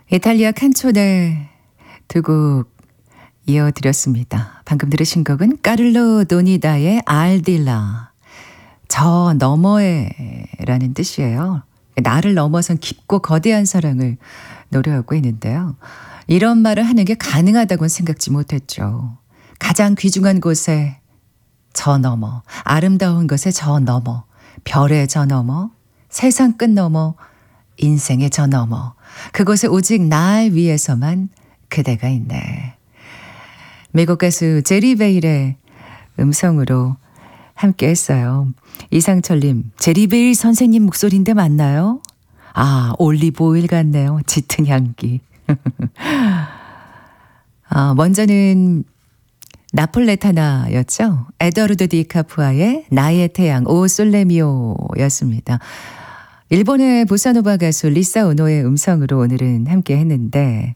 이탈리아 칸초네 두 곡 이어드렸습니다. 방금 들으신 곡은 까를로 도니다의 알딜라, 저 너머에 라는 뜻이에요. 나를 넘어선 깊고 거대한 사랑을 노래하고 있는데요. 이런 말을 하는 게 가능하다고는 생각지 못했죠. 가장 귀중한 곳에 저 너머, 아름다운 것에 저 너머, 별의 저 너머, 세상 끝 너머, 인생의 저 너머, 그곳에 오직 날 위해서만 그대가 있네. 미국 가수 제리 베일의 음성으로 함께 했어요. 이상철님, 제리 베일 선생님 목소리인데 맞나요? 아, 올리브 오일 같네요. 짙은 향기. 먼저는 나폴레타나였죠. 에드워드 디카프아의 나의 태양 오 솔레미오였습니다. 일본의 보사노바 가수 리사 오노의 음성으로 오늘은 함께 했는데,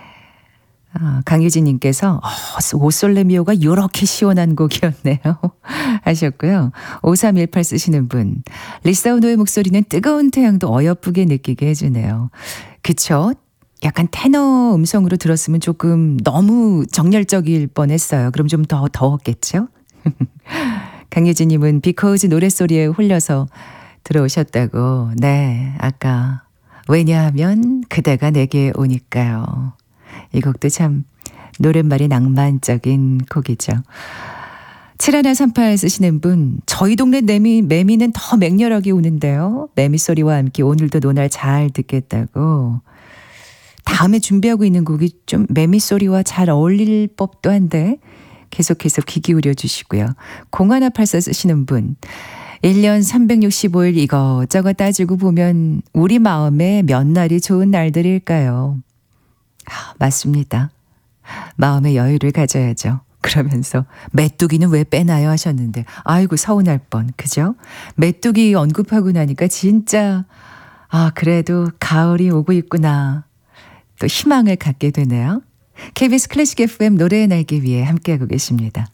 강유진님께서 오 솔레미오가 이렇게 시원한 곡이었네요 하셨고요. 5318 쓰시는 분, 리사 오노의 목소리는 뜨거운 태양도 어여쁘게 느끼게 해주네요. 그쵸? 약간 테너 음성으로 들었으면 조금 너무 정열적일 뻔했어요. 그럼 좀 더 더웠겠죠? 강예진님은 비코즈 노랫소리에 홀려서 들어오셨다고. 네, 아까 왜냐하면 그대가 내게 오니까요. 이 곡도 참 노랫말이 낭만적인 곡이죠. 7138 쓰시는 분, 저희 동네 매미는 더 맹렬하게 우는데요. 매미 소리와 함께 오늘도 노날 잘 듣겠다고. 다음에 준비하고 있는 곡이 좀 매미 소리와 잘 어울릴 법도 한데 계속해서 귀 기울여 주시고요. 0184 쓰시는 분, 1년 365일 이것저것 따지고 보면 우리 마음에 몇 날이 좋은 날들일까요? 맞습니다. 마음의 여유를 가져야죠. 그러면서 메뚜기는 왜 빼나요 하셨는데 아이고 서운할 뻔. 그죠? 메뚜기 언급하고 나니까 진짜 그래도 가을이 오고 있구나. 또 희망을 갖게 되네요. KBS 클래식 FM 노래의 날개 위에 함께하고 계십니다.